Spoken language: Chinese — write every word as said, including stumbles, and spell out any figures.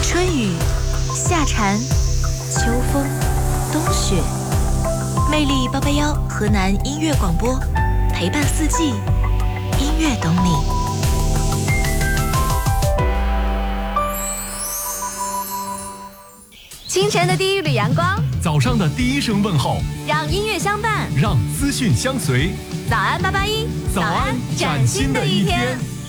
春雨、夏蝉、秋风、冬雪，魅力八八幺河南音乐广播，陪伴四季，音乐懂你。 清晨的第一缕阳光， 早上的第一声问候， 让音乐相伴， 让资讯相随。 早安八八一， 早安，崭新的一天。